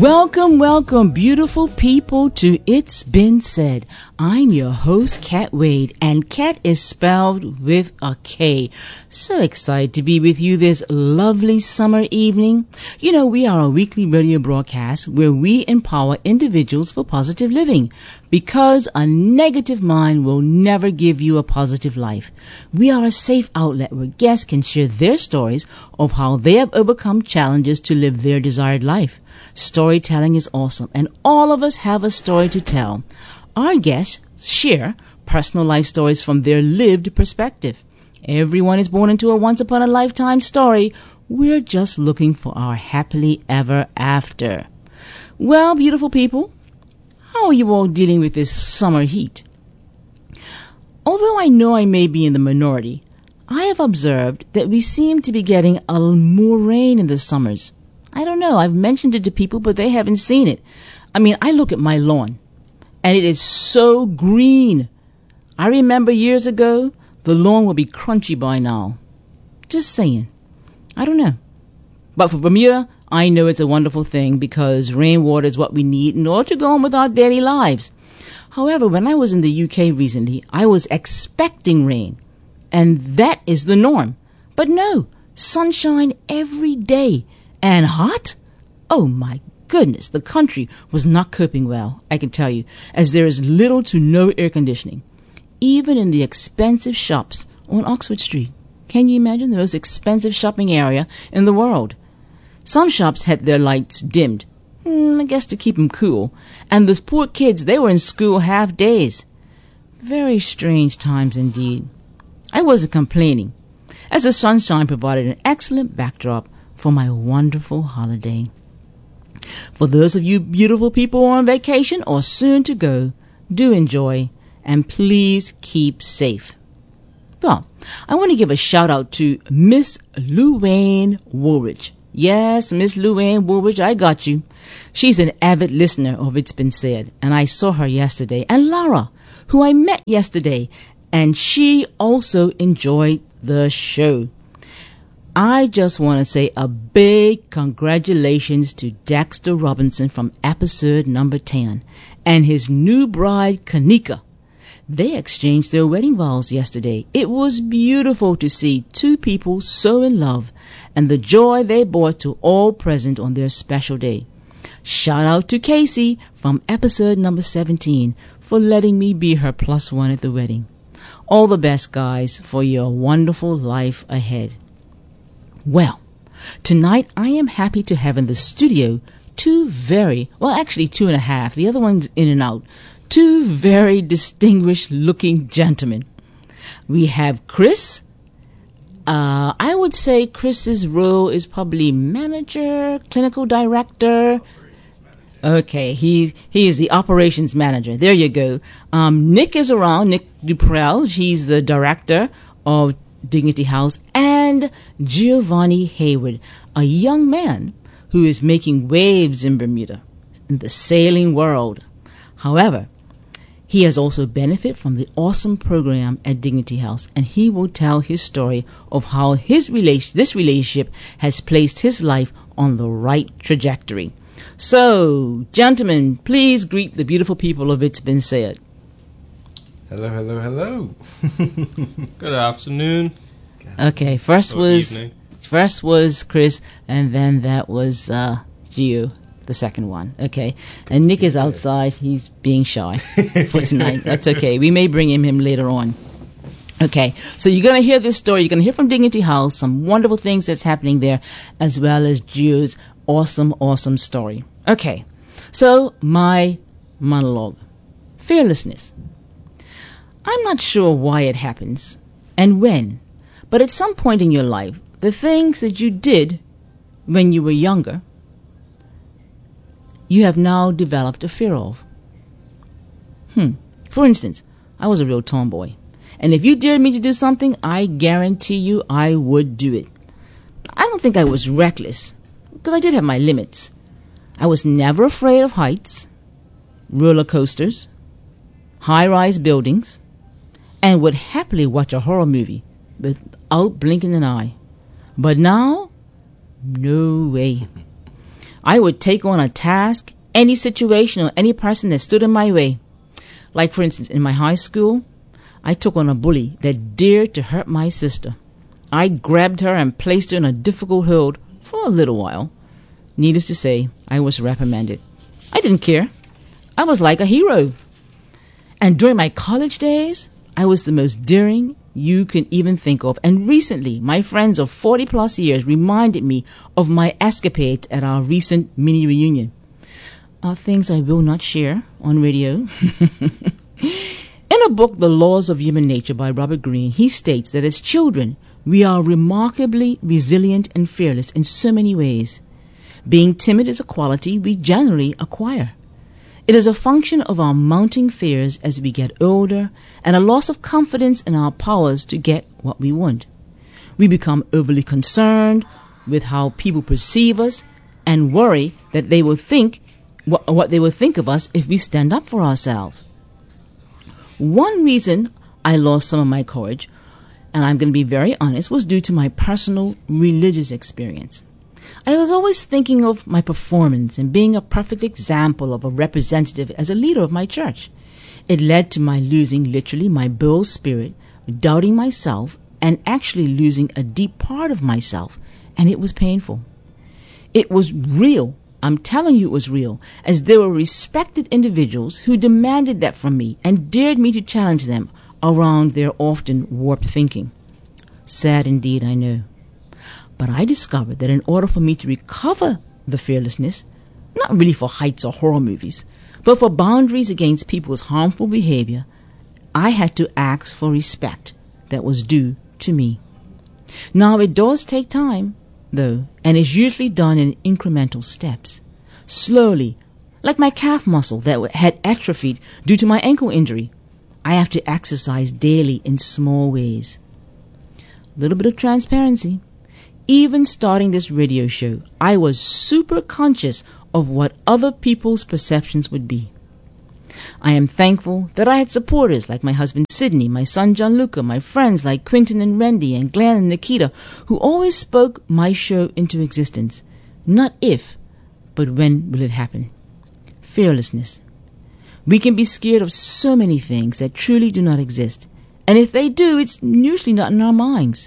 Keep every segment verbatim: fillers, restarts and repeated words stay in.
Welcome, welcome, beautiful people, to It's Been Said. I'm your host, Kat Wade, and Kat is spelled with a K. So excited to be with you this lovely summer evening. You know, we are a weekly radio broadcast where we empower individuals for positive living, because a negative mind will never give you a positive life. We are a safe outlet where guests can share their stories of how they have overcome challenges to live their desired life. Storytelling is awesome, and all of us have a story to tell. Our guests share personal life stories from their lived perspective. Everyone is born into a once-upon-a-lifetime story. We're just looking for our happily ever after. Well, beautiful people, how are you all dealing with this summer heat? Although I know I may be in the minority, I have observed that we seem to be getting a more rain in the summers. I don't know. I've mentioned it to people, but they haven't seen it. I mean, I look at my lawn, and it is so green. I remember years ago, the lawn would be crunchy by now. Just saying. I don't know. But for Bermuda, I know it's a wonderful thing, because rainwater is what we need in order to go on with our daily lives. However, when I was in the U K recently, I was expecting rain, and that is the norm. But no, sunshine every day. And hot? Oh my goodness, the country was not coping well, I can tell you, as there is little to no air conditioning. Even in the expensive shops on Oxford Street. Can you imagine the most expensive shopping area in the world? Some shops had their lights dimmed, hmm, I guess to keep them cool. And those poor kids, they were in school half days. Very strange times indeed. I wasn't complaining, as the sunshine provided an excellent backdrop for my wonderful holiday. For those of you beautiful people on vacation or soon to go, do enjoy, and please keep safe. Well, I want to give a shout out to Miss Luann Woolridge. Yes, Miss Luann Woolridge, I got you. She's an avid listener of It's Been Said, and I saw her yesterday. And Laura, who I met yesterday, and she also enjoyed the show. I just want to say a big congratulations to Dexter Robinson from episode number ten and his new bride, Kanika. They exchanged their wedding vows yesterday. It was beautiful to see two people so in love and the joy they brought to all present on their special day. Shout out to Casey from episode number seventeen for letting me be her plus one at the wedding. All the best, guys, for your wonderful life ahead. Well, tonight I am happy to have in the studio two very, well actually two and a half, the other one's in and out, two very distinguished looking gentlemen. We have Chris. Uh, I would say Chris's role is probably manager, clinical director. Okay, he he is the operations manager. There you go. Um, Nick is around, Nick Duprell. He's the director of Dignity House, and Giovanni Hayward, a young man who is making waves in Bermuda, in the sailing world. However, he has also benefited from the awesome program at Dignity House, and he will tell his story of how his relation, this relationship has placed his life on the right trajectory. So, gentlemen, please greet the beautiful people of It's Been Said. Hello, hello, hello. Good afternoon. Okay, first Or was evening. first was Chris, and then that was uh, Gio, the second one. Okay, and Nick is outside. He's being shy for tonight. That's okay. We may bring him him later on. Okay, so you're going to hear this story. You're going to hear from Dignity House, some wonderful things that's happening there, as well as Gio's awesome, awesome story. Okay, so my monologue. Fearlessness. I'm not sure why it happens and when, but at some point in your life, the things that you did when you were younger, you have now developed a fear of. Hmm. For instance, I was a real tomboy, and if you dared me to do something, I guarantee you I would do it. I don't think I was reckless, because I did have my limits. I was never afraid of heights, roller coasters, high-rise buildings, and would happily watch a horror movie without blinking an eye. But now, no way. I would take on a task, any situation or any person that stood in my way. Like, for instance, in my high school, I took on a bully that dared to hurt my sister. I grabbed her and placed her in a difficult hold for a little while. Needless to say, I was reprimanded. I didn't care. I was like a hero. And during my college days, I was the most daring you can even think of. And recently, my friends of forty plus years reminded me of my escapades at our recent mini reunion. Are things I will not share on radio. In a book, The Laws of Human Nature by Robert Greene, he states that as children, we are remarkably resilient and fearless in so many ways. Being timid is a quality we generally acquire. It is a function of our mounting fears as we get older and a loss of confidence in our powers to get what we want. We become overly concerned with how people perceive us and worry that they will think what, what they will think of us if we stand up for ourselves. One reason I lost some of my courage, and I'm going to be very honest, was due to my personal religious experience. I was always thinking of my performance and being a perfect example of a representative as a leader of my church. It led to my losing literally my bold spirit, doubting myself, and actually losing a deep part of myself, and it was painful. It was real. I'm telling you it was real, as there were respected individuals who demanded that from me and dared me to challenge them around their often warped thinking. Sad indeed, I know. But I discovered that in order for me to recover the fearlessness, not really for heights or horror movies, but for boundaries against people's harmful behavior, I had to ask for respect that was due to me. Now, it does take time, though, and is usually done in incremental steps. Slowly, like my calf muscle that had atrophied due to my ankle injury. I have to exercise daily in small ways. A little bit of transparency. Even starting this radio show, I was super conscious of what other people's perceptions would be. I am thankful that I had supporters like my husband Sidney, my son Gianluca, my friends like Quentin and Randy and Glenn and Nikita, who always spoke my show into existence. Not if, but when will it happen? Fearlessness. We can be scared of so many things that truly do not exist. And if they do, it's usually not in our minds.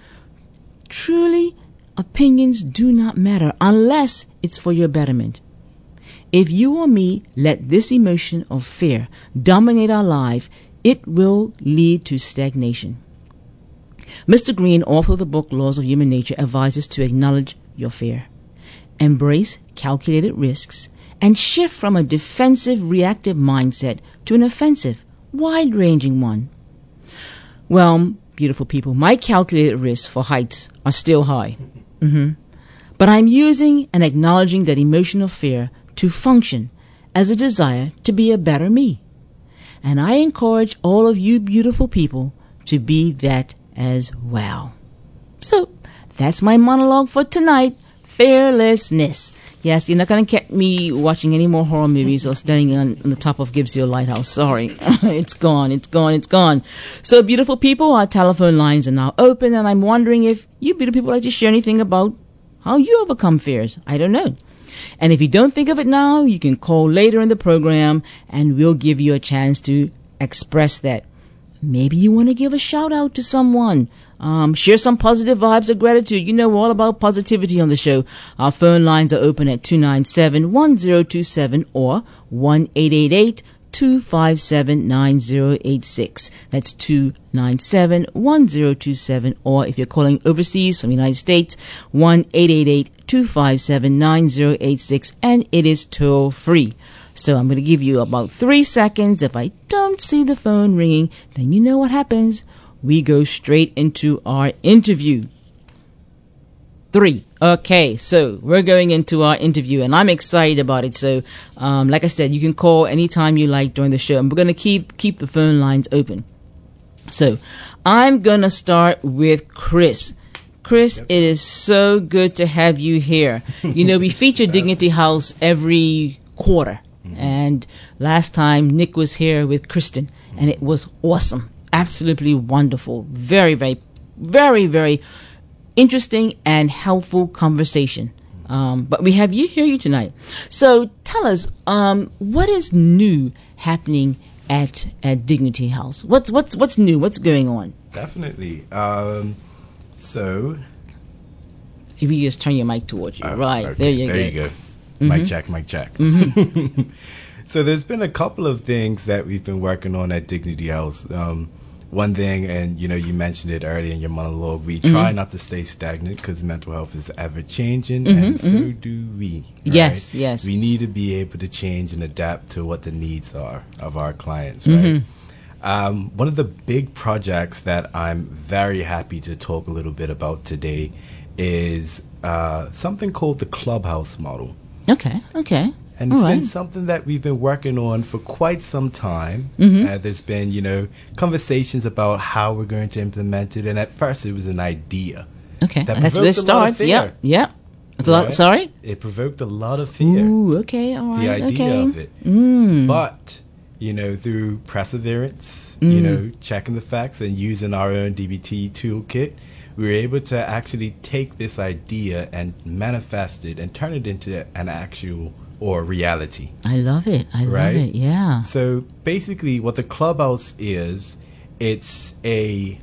Truly, opinions do not matter unless it's for your betterment. If you or me let this emotion of fear dominate our life, it will lead to stagnation. Mister Greene, author of the book Laws of Human Nature, advises to acknowledge your fear, embrace calculated risks, and shift from a defensive, reactive mindset to an offensive, wide-ranging one. Well, beautiful people, my calculated risks for heights are still high. Mm-hmm. But I'm using and acknowledging that emotional fear to function as a desire to be a better me. And I encourage all of you beautiful people to be that as well. So that's my monologue for tonight. Fearlessness. Yes, you're not going to catch me watching any more horror movies or standing on, on the top of Gibbs Hill Lighthouse. Sorry. It's gone, it's gone, it's gone. So, beautiful people, our telephone lines are now open, and I'm wondering if you beautiful people like to share anything about how you overcome fears. I don't know. And if you don't think of it now, you can call later in the program, and we'll give you a chance to express that. Maybe you want to give a shout out to someone. Um, share some positive vibes of gratitude. You know, we're all about positivity on the show. Our phone lines are open at two nine seven, one zero two seven or one eight eight eight, two five seven, nine zero eight six. That's two nine seven, one zero two seven, or if you're calling overseas from the United States, one eight eight eight, two five seven, nine zero eight six, and it is toll free. So I'm going to give you about three seconds. If I don't see the phone ringing, then you know what happens. We go straight into our interview. Three. Okay, so we're going into our interview, and I'm excited about it. So, um, like I said, you can call anytime you like during the show, and we're going to keep keep the phone lines open. So, I'm going to start with Chris. Chris, yep. It is so good to have you here. You know, we feature Dignity House every quarter, mm-hmm. and last time Nick was here with Kristen, mm-hmm. and it was awesome. Absolutely wonderful. Very, very, very, very interesting and helpful conversation. Um, but we have you here you tonight. So tell us, um, what is new happening at at Dignity House? What's what's what's new? What's going on? Definitely. Um, so, if you just turn your mic towards you, uh, right okay, there, you there go. you go. Mm-hmm. Mic check, mic check. Mm-hmm. So there's been a couple of things that we've been working on at Dignity House. Um, one thing, and you know, you mentioned it earlier in your monologue, we mm-hmm. try not to stay stagnant because mental health is ever changing, mm-hmm, and so mm-hmm. do we. Right? Yes, yes. We need to be able to change and adapt to what the needs are of our clients, right? Mm-hmm. Um, one of the big projects that I'm very happy to talk a little bit about today is uh, something called the Clubhouse model. Okay, okay. And it's All been right. something that we've been working on for quite some time. Mm-hmm. Uh, there's been, you know, conversations about how we're going to implement it. And at first it was an idea. Okay, that that's where it starts. Yep, yep. It's a lot, right? sorry? It provoked a lot of fear. Ooh, okay, all right, the idea okay. of it. Mm. But, you know, through perseverance, Mm. you know, checking the facts and using our own D B T toolkit, we were able to actually take this idea and manifest it and turn it into an actual or reality. I love it. I right? love it. Yeah. So basically what the Clubhouse is, it's a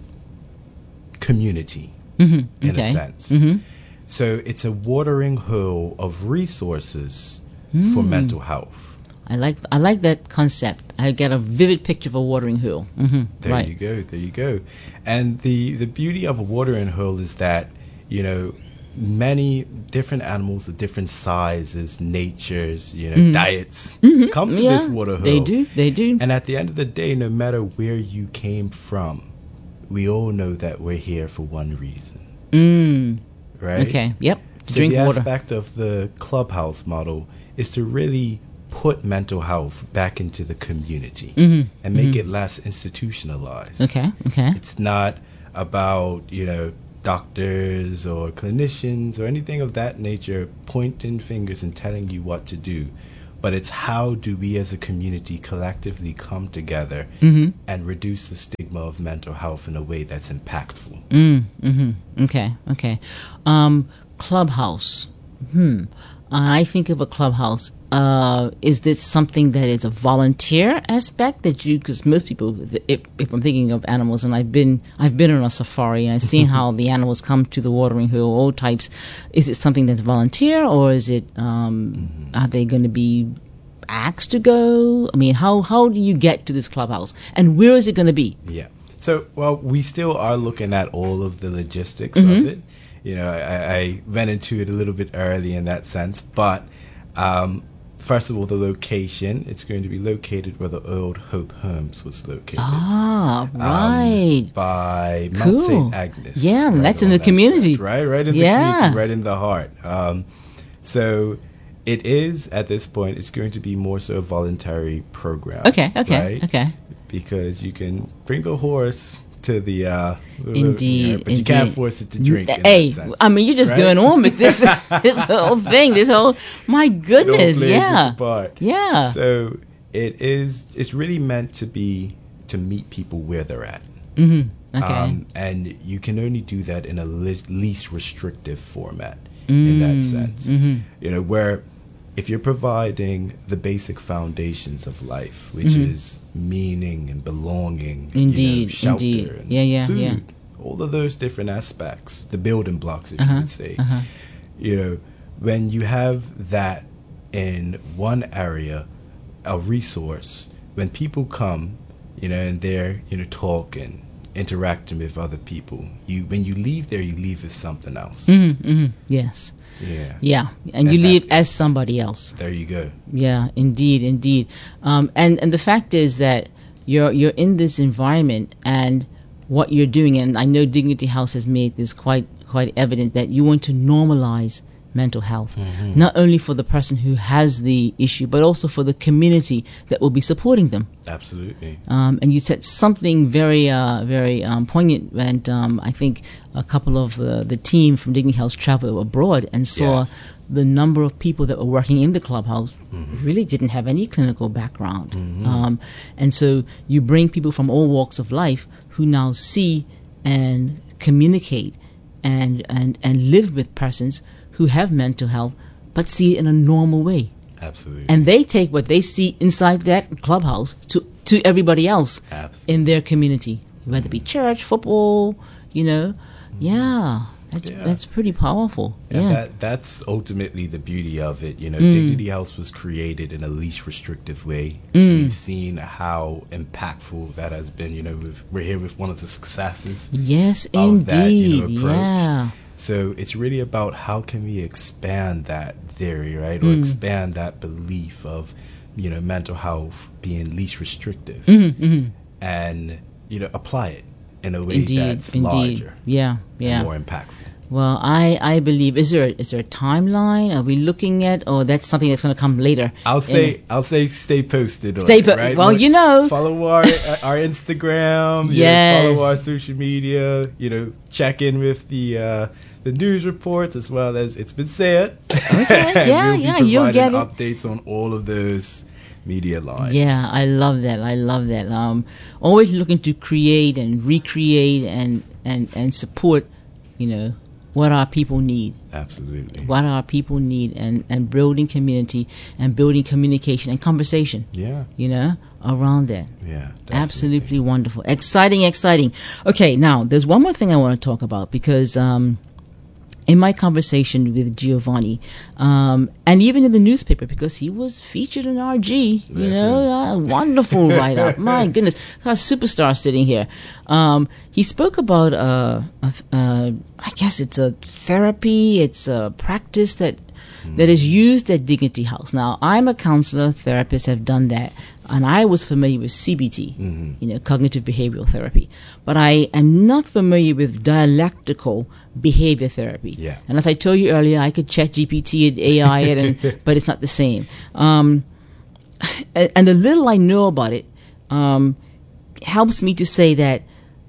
community mm-hmm. in okay. a sense. Mm-hmm. So it's a watering hole of resources mm. for mental health. I like I like that concept. I get a vivid picture of a watering hole. Mm-hmm. There right. you go. There you go. And the, the beauty of a watering hole is that, you know, many different animals of different sizes, natures, you know, mm-hmm. diets mm-hmm. come to yeah, this water hole. They do. They do. And at the end of the day, no matter where you came from, we all know that we're here for one reason. Mm. Right? Okay. Yep. So Drink the water. aspect of the Clubhouse model is to really put mental health back into the community mm-hmm. and make mm-hmm. it less institutionalized. Okay. Okay. It's not about, you know, doctors or clinicians or anything of that nature pointing fingers and telling you what to do, but it's how do we as a community collectively come together mm-hmm. and reduce the stigma of mental health in a way that's impactful. Mm, mm-hmm. Okay, okay. Um, Clubhouse. Hmm. I think of a clubhouse. Uh, is this something that is a volunteer aspect that you? Because most people, if, if I'm thinking of animals, and I've been, I've been on a safari and I've seen how the animals come to the watering hole, all types. Is it something that's volunteer, or is it? Um, mm-hmm. Are they going to be asked to go? I mean, how how do you get to this clubhouse, and where is it going to be? Yeah. So, well, we still are looking at all of the logistics mm-hmm. of it. You know, I, I went into it a little bit early in that sense, but um, first of all, the location, it's going to be located where the old Hope Homes was located. Ah, right. Um, by cool. Mount Saint Agnes. Yeah, right that's in the community. Stretch, right, right in yeah. the community, right in the heart. Um, so it is, at this point, it's going to be more so a voluntary program. Okay, okay, right? okay. Because you can bring the horse to the uh indeed, you know, but indeed. you can't force it to drink. Hey, I mean, you're just right? going on with this this whole thing. This whole, my goodness, yeah, yeah. So it is. It's really meant to be to meet people where they're at. Mm-hmm. Okay, um, and you can only do that in a le- least restrictive format. Mm, in that sense, mm-hmm. you know, where if you're providing the basic foundations of life, which mm-hmm. is meaning and belonging, indeed, you know, shelter indeed. and yeah, yeah, food, yeah. all of those different aspects, the building blocks, if uh-huh, you would say, uh-huh. you know, when you have that in one area, a resource, when people come, you know, and they're, you know, talking, interacting with other people, you when you leave there, you leave with something else. Mm-hmm, mm-hmm. Yes. Yeah. Yeah, and, and you leave as somebody else. There you go. Yeah, indeed, indeed. Um, and and the fact is that you're you're in this environment, and what you're doing, and I know Dignity House has made this quite quite evident that you want to normalize mental health, mm-hmm. not only for the person who has the issue, but also for the community that will be supporting them. Absolutely. Um, and you said something very, uh, very um, poignant, and um, I think a couple of the, the team from Dignity House traveled abroad and saw yes. the number of people that were working in the clubhouse mm-hmm. really didn't have any clinical background. Mm-hmm. Um, and so you bring people from all walks of life who now see and communicate and, and, and live with persons who have mental health but see it in a normal way. Absolutely. And they take what they see inside that clubhouse to, to everybody else Absolutely. in their community, whether it be church, football, you know. Yeah, that's Yeah. that's pretty powerful. And Yeah. that, that's ultimately the beauty of it. You know, Mm. Dignity House was created in a least restrictive way. Mm. We've seen how impactful that has been. You know, we've, we're here with one of the successes Yes, of that, you know, indeed. approach. Yeah. So it's really about how can we expand that theory, right? Or Mm. expand that belief of, you know, mental health being least restrictive Mm-hmm, mm-hmm. and, you know, apply it in a way Indeed, that's indeed. larger Yeah, yeah. and more impactful. Well, I, I believe is there is there a timeline? Are we looking at, or that's something that's going to come later? I'll say In- I'll say stay posted. Stay on po- it, right? well, Look, you know. follow our our Instagram. You Yes. know, follow our social media. You know, check in with the uh, the news reports as well as It's Been Said. Okay, yeah, we'll be yeah, you'll providing get it. updates on all of those media lines. Yeah, I love that. I love that. Um, always looking to create and recreate and, and, and support, you know, what our people need. Absolutely. What our people need, and, and building community and building communication and conversation, Yeah. you know, around that. Yeah. Definitely. Absolutely wonderful. Exciting, exciting. Okay, now there's one more thing I want to talk about because um, in my conversation with Giovanni, um, and even in the newspaper, because he was featured in R G, you Listen. know, a wonderful write-up. My goodness, a superstar sitting here. Um, he spoke about, uh, a, uh, I guess it's a therapy, it's a practice that that is used at Dignity House. Now, I'm a counselor, therapists have done that, and I was familiar with C B T, Mhm. you know, cognitive behavioral therapy, but I am not familiar with dialectical behavior therapy. Yeah. And as I told you earlier, I could chat G P T and A I it, and, but it's not the same. Um, and, and the little I know about it um, helps me to say that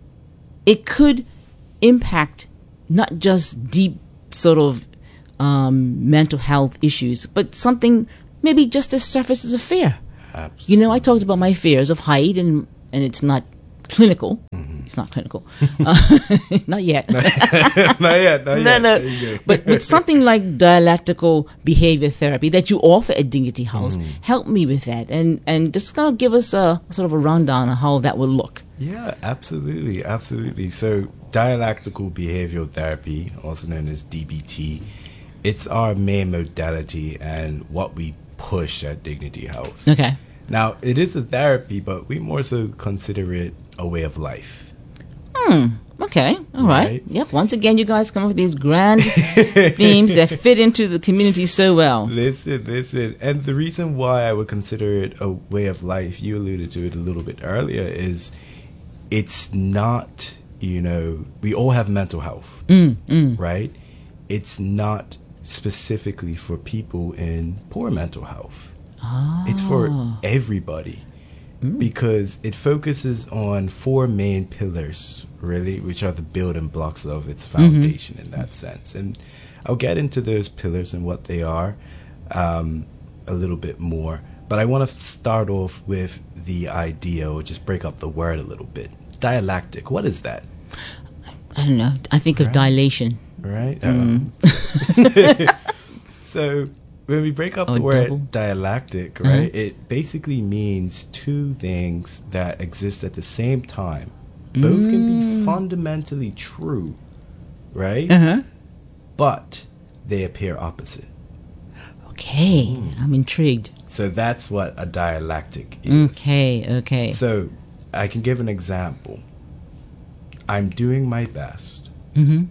it could impact not just deep sort of um, mental health issues, but something maybe just as surface as a fear. Absolutely. You know, I talked about my fears of height, and and it's not clinical. Mm-hmm. It's not clinical, uh, not yet. not yet. Not yet. no, There no. you go. But with something like dialectical behavior therapy that you offer at Dignity House, Mm-hmm. help me with that, and and just kind of give us a sort of a rundown of how that will look. Yeah, absolutely, absolutely. So, dialectical behavioral therapy, also known as D B T, it's our main modality and what we push at Dignity House. Okay. Now, it is a therapy, but we more so consider it a way of life. Hmm. Okay. All right. Right. Yep. Once again, you guys come up with these grand themes that fit into the community so well. Listen, listen. And the reason why I would consider it a way of life, you alluded to it a little bit earlier, is it's not, you know, we all have mental health, Mm, mm. right? It's not specifically for people in poor mental health. Ah. It's for everybody because it focuses on four main pillars, really, which are the building blocks of its foundation in that sense. And I'll get into those pillars and what they are um, a little bit more. But I want to start off with the idea, or just break up the word a little bit. Dialectic, what is that? I don't know. I think of Right. dilation. Right? Mm. Uh, so when we break up Or the word double. dialectic, Uh-huh. right, it basically means two things that exist at the same time. Both can be fundamentally true, right? Uh-huh. But they appear opposite. Okay. I'm intrigued. So that's what a dialectic is. Okay. Okay. So I can give an example. I'm doing my best, Mm-hmm.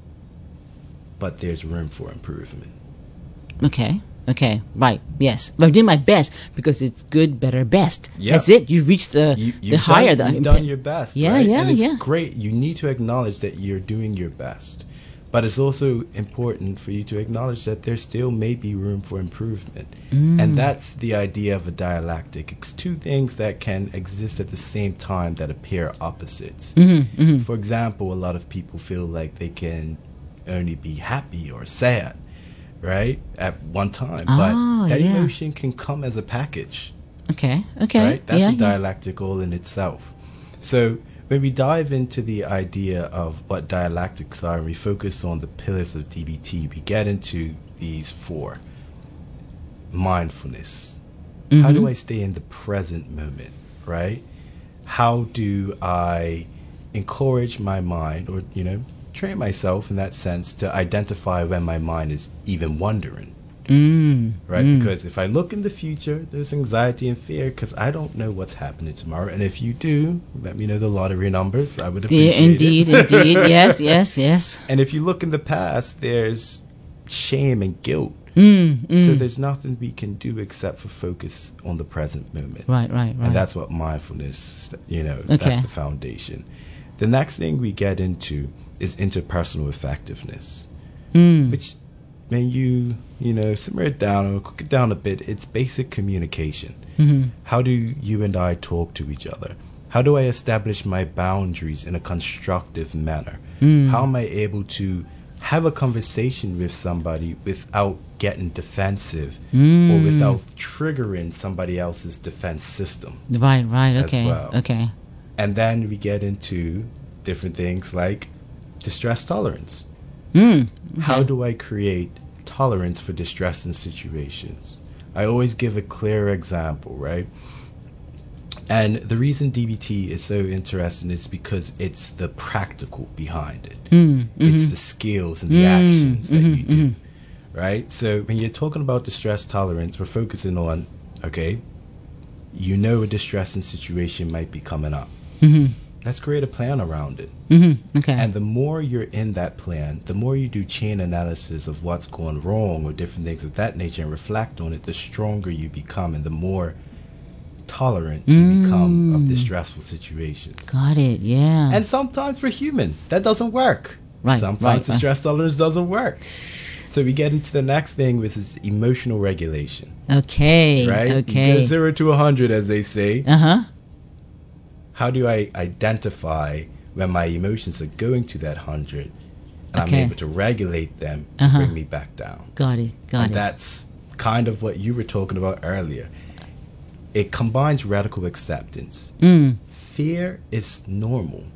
but there's room for improvement. Okay. Okay. Right. Yes. But I'm doing my best because it's good, better, best. Yeah. That's it. You reached the You, the you've higher. done, the you've done your best. Yeah, right? yeah, and it's yeah. great. You need to acknowledge that you're doing your best, but it's also important for you to acknowledge that there still may be room for improvement. Mm. And that's the idea of a dialectic. It's two things that can exist at the same time that appear opposites. Mm-hmm, mm-hmm. For example, a lot of people feel like they can only be happy or sad, right, at one time. Ah, but that yeah. emotion can come as a package. Okay. Okay. Right? That's yeah, a yeah. dialectic all in itself. So when we dive into the idea of what dialectics are and we focus on the pillars of D B T, we get into these four. Mindfulness. Mm-hmm. How do I stay in the present moment, right? How do I encourage my mind, or, you know, train myself in that sense to identify when my mind is even wondering, mm, right? Mm. Because if I look in the future, there's anxiety and fear because I don't know what's happening tomorrow. And if you do, let me know the lottery numbers. I would appreciate yeah, indeed, it. Indeed, indeed. Yes, yes, yes. And if you look in the past, there's shame and guilt. Mm, mm. So there's nothing we can do except for focus on the present moment. Right, right, right. And that's what mindfulness, you know, okay. that's the foundation. The next thing we get into is interpersonal effectiveness, mm. which when you, you know, simmer it down or cook it down a bit, it's basic communication. Mm-hmm. How do you and I talk to each other? How do I establish my boundaries in a constructive manner? Mm. How am I able to have a conversation with somebody without getting defensive mm. or without triggering somebody else's defense system? Right, right, okay, well. okay. And then we get into different things like distress tolerance. Mm, okay. How do I create tolerance for distressing situations? I always give a clear example, right? And the reason D B T is so interesting is because it's the practical behind it. Mm, mm-hmm. It's the skills and the mm, actions that mm-hmm, you do, mm-hmm. right? So when you're talking about distress tolerance, we're focusing on, okay, you know a distressing situation might be coming up. Mm-hmm. Let's create a plan around it. Mm-hmm. Okay. And the more you're in that plan, the more you do chain analysis of what's going wrong or different things of that nature and reflect on it, the stronger you become and the more tolerant mm. you become of distressful situations. Got it, yeah. And sometimes we're human. That doesn't work. Right, sometimes right, the stress right. tolerance doesn't work. So we get into the next thing, which is emotional regulation. Okay, right? okay. You go zero to a hundred, as they say. Uh-huh. How do I identify when my emotions are going to that hundred and okay. I'm able to regulate them to uh-huh. bring me back down? Got it, got and it. That's kind of what you were talking about earlier. It combines radical acceptance. Mm. Fear is normal.